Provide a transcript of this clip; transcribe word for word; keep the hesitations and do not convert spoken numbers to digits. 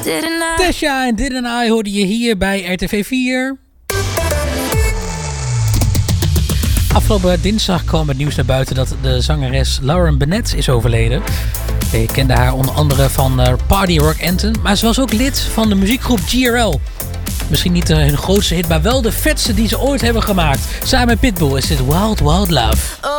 Tesha en Didn't I hoorde je hier bij R T V vier. Afgelopen dinsdag kwam het nieuws naar buiten dat de zangeres Lauren Bennett is overleden. Je kende haar onder andere van uh, Party Rock Anthem, maar ze was ook lid van de muziekgroep G R L. Misschien niet hun grootste hit, maar wel de vetste die ze ooit hebben gemaakt. Samen met Pitbull is dit Wild Wild Love.